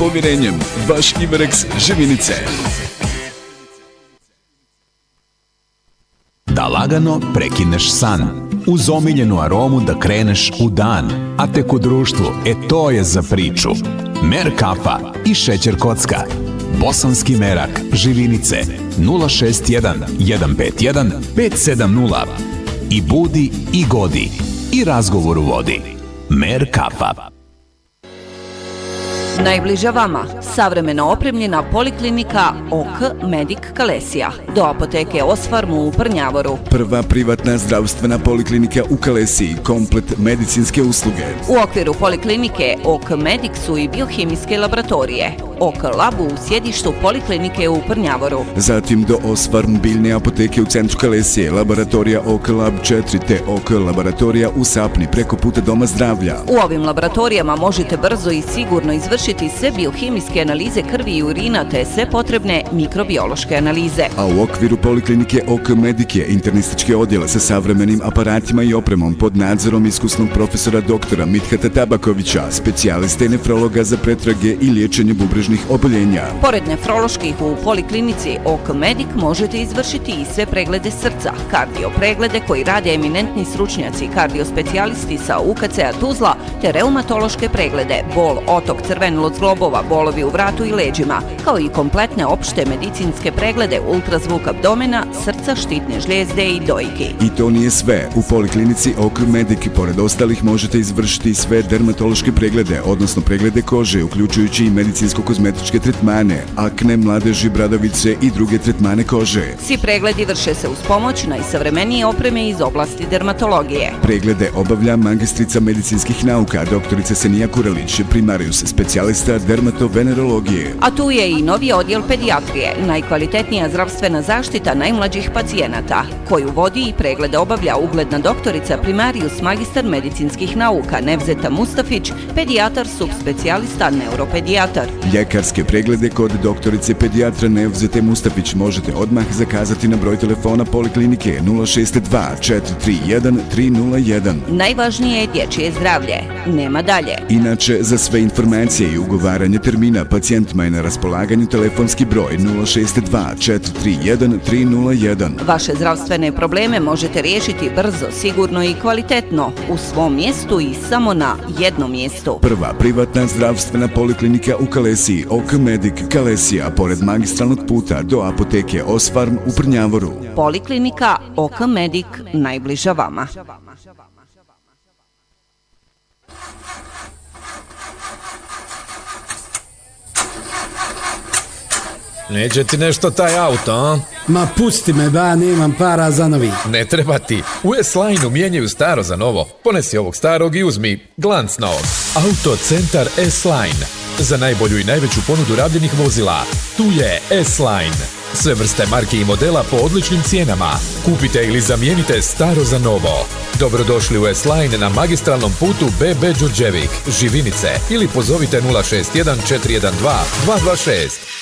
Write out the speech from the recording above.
povjerenjem, vaš Iverex Živinice. Da lagano prekineš san, uz omiljenu aromu da kreneš u dan, a tek u društvu, to je za priču. Mer kafa i šećer kocka. Bosanski merak, Živinice, 061 151 570. I budi i godi, i razgovor u vodi. Mer kafa. Najbliža vama, savremeno opremljena poliklinika OK Medic Kalesija, do apoteke Osfarm u Prnjavoru. Prva privatna zdravstvena poliklinika u Kalesiji, komplet medicinske usluge. U okviru poliklinike OK Medic su i biohemijske laboratorije. OK Lab u sjedištu poliklinike u Prnjavoru. Zatim do Osfarm biljne apoteke u centru Kalesije, laboratorija OK Lab 4 te OK laboratorija u Sapni preko puta Doma zdravlja. U ovim laboratorijama možete brzo i sigurno izvršiti sve biohemijske analize krvi i urina te sve potrebne mikrobiološke analize. A u okviru poliklinike OK Medic je internistički odjel sa savremenim aparatima i opremom pod nadzorom iskusnog profesora doktora Mithata Tabakovića, specijaliste nefrologa za pretrage i liječenje bubrežnih oboljenja. Pored nefroloških u poliklinici OK Medic možete izvršiti i sve preglede srca, kardiopreglede koji rade eminentni stručnjaci, kardiospecialisti sa UKC-a Tuzla, te reumatološke preglede, bol, otok, crvenilo zglobova, bolovi u vratu i leđima, kao i kompletne opšte medicinske preglede, ultrazvuk abdomena, srca, štitne žlijezde i dojki. I to nije sve. U poliklinici OK Medic pored ostalih možete izvršiti sve dermatološke preglede, odnosno preglede kože, uključujući i medicinsko-kozmetičke tretmane, akne, mladeži, bradavice i druge tretmane kože. Svi pregledi vrše se uz pomoć najsavremenije opreme iz oblasti dermatologije. Preglede obavlja magistrica medicinskih nauka, doktorica Senija Kurelić, primarius specijalista dermatovenerologije. A tu je i novi odjel pedijatrije, najkvalitetnija zdravstvena zaštita najmlađih pacijenata, koju vodi i preglede obavlja ugledna doktorica primarius magistar medicinskih nauka Nevzeta Mustafić, pedijatar subspecijalista neuropedijatar. Ljekarske preglede kod doktorice pedijatra Nevzete Mustafić možete odmah zakazati na broj telefona poliklinike 062 431 301. Najvažnije je dječje zdravlje. Nema dalje. Inače, za sve informacije i ugovaranje termina pacijentima je na raspolaganju telefonski broj 062 431 301. Vaše zdravstvene probleme možete riješiti brzo, sigurno i kvalitetno u svom mjestu i samo na jednom mjestu. Prva privatna zdravstvena poliklinika u Kalesiji, OK Medic Kalesija, pored magistralnog puta do apoteke Osfarm u Prnjavoru. Poliklinika OK Medic, najbliža vama. Neće ti nešto taj auto, a? Ma pusti me, ba, nemam para za novi. Ne treba ti. U S-Line-u mijenjaju staro za novo. Ponesi ovog starog i uzmi glanc novog. Auto Centar S-Line. Za najbolju i najveću ponudu rabljenih vozila. Tu je S-Line. Sve vrste marke i modela po odličnim cijenama. Kupite ili zamijenite staro za novo. Dobrodošli u S-Line na magistralnom putu BB Đurđevik, Živinice, ili pozovite 061 412 226.